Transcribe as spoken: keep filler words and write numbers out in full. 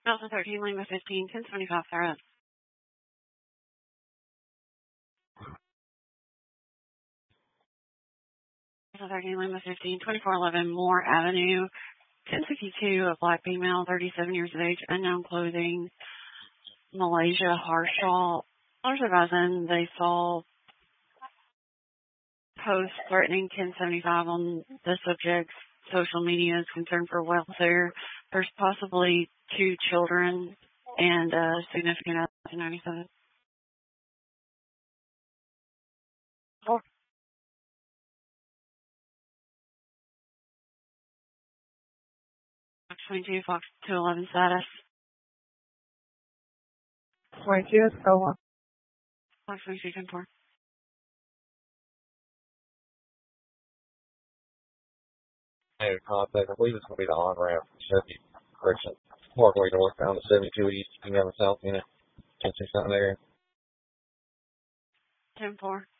twenty thirteen Lima fifteen, ten seventy-five Sarah. twenty thirteen Lima fifteen, twenty-four eleven Moore Avenue, ten sixty-two, a black female, thirty-seven years of age, unknown clothing, Malaysia, Harshal. Others advising they saw posts threatening ten seventy-five on the subject's social media is concern for welfare. There's possibly two children and a significant other ninety-seven. Four. Fox twenty-two, Fox two eleven status. twenty-two, go on. Fox twenty-two, ten four. Hey, contact. I believe it's going to be the on-ramp from Chevy Correction Parkway North down to seventy-two East, King South Unit, ten six something area. ten four.